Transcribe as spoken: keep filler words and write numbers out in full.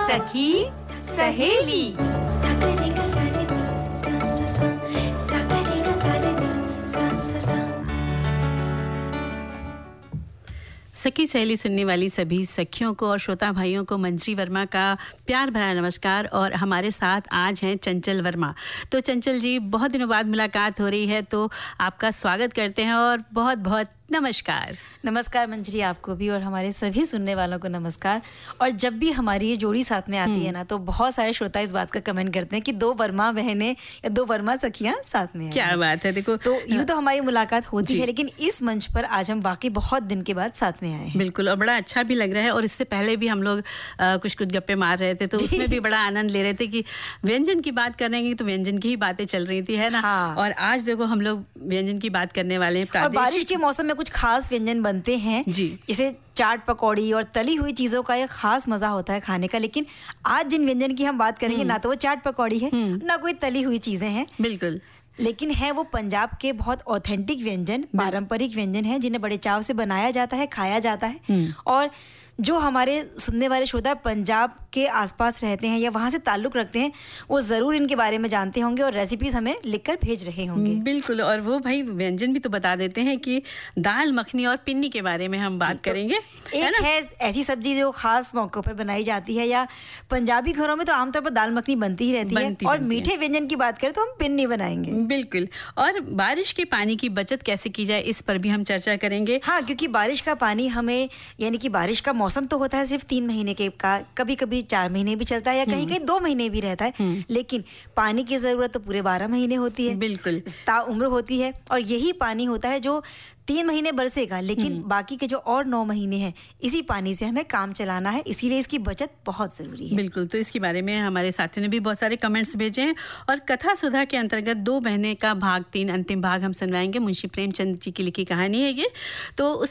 सखी सहेली। सखी सहेली सुनने वाली सभी सखियों को और श्रोता भाइयों को मंजरी वर्मा का प्यार भरा नमस्कार। और हमारे साथ आज हैं चंचल वर्मा। तो चंचल जी, बहुत दिनों बाद मुलाकात हो रही है, तो आपका स्वागत करते हैं और बहुत बहुत नमस्कार। नमस्कार मंजरी, आपको भी और हमारे सभी सुनने वालों को नमस्कार। और जब भी हमारी ये जोड़ी साथ में आती है ना, तो बहुत सारे श्रोता इस बात का कमेंट करते हैं कि दो वर्मा बहनें या दो वर्मा सखियां साथ में हैं। क्या बात है। देखो, तो यूं तो हमारी मुलाकात होती है, लेकिन इस मंच पर आज हम वाकई बहुत दिन के बाद साथ में आए हैं। बिल्कुल, और बड़ा अच्छा भी लग रहा है। और इससे पहले भी हम लोग कुछ कुछ गप्पे मार रहे थे, तो उसमें भी बड़ा आनंद ले रहे थे कि व्यंजन की बात करेंगे तो व्यंजन की ही बातें चल रही थी, है ना। हाँ। और आज देखो हम लोग व्यंजन की बात करने वाले हैं। और बारिश के मौसम में कुछ खास व्यंजन बनते हैं जी, जैसे चाट पकौड़ी और तली हुई चीजों का एक खास मजा होता है खाने का। लेकिन आज जिन व्यंजन की हम बात करेंगे, ना तो वो चाट पकौड़ी है, ना कोई तली हुई चीजें हैं, बिल्कुल, लेकिन है वो पंजाब के बहुत ऑथेंटिक व्यंजन, पारंपरिक व्यंजन है, जिन्हें बड़े चाव से बनाया जाता है, खाया जाता है। और जो हमारे सुनने वाले श्रोता पंजाब के आसपास रहते हैं या वहाँ से ताल्लुक रखते हैं, वो ज़रूर इनके बारे में जानते होंगे और रेसिपीज हमें लिखकर भेज रहे होंगे। बिल्कुल, और वो भाई व्यंजन भी तो बता देते हैं कि दाल मखनी और पिन्नी के बारे में हम बात करेंगे। एक है, है ऐसी सब्जी जो खास मौकों पर बनाई जाती है, या पंजाबी घरों में तो आमतौर पर दाल मखनी बनती ही रहती बनती, है। और बनती मीठे व्यंजन की बात करें तो हम पिन्नी बनाएंगे। बिल्कुल, और बारिश के पानी की बचत कैसे की जाए, इस पर भी हम चर्चा करेंगे। हाँ, क्योंकि बारिश का पानी हमें, यानी कि बारिश का मौसम तो होता है सिर्फ तीन महीने के का, कभी कभी चार महीने भी चलता है, या कहीं कहीं दो महीने भी रहता है, लेकिन पानी की जरूरत तो पूरे बारह महीने होती है। बिल्कुल, ताउम्र होती है। और यही पानी होता है जो तीन महीने बरसेगा, लेकिन बाकी के जो और नौ महीने हैं, इसी पानी से हमें काम चलाना है, इसीलिए इसकी बचत बहुत जरूरी है। बिल्कुल, तो इसके बारे में हमारे साथियों ने भी बहुत सारे कमेंट्स भेजे हैं। और कथा सुधा के अंतर्गत दो बहनें का भाग तीन, अंतिम भाग हम सुनवाएंगे। मुंशी प्रेमचंद जी की लिखी कहानी है ये। तो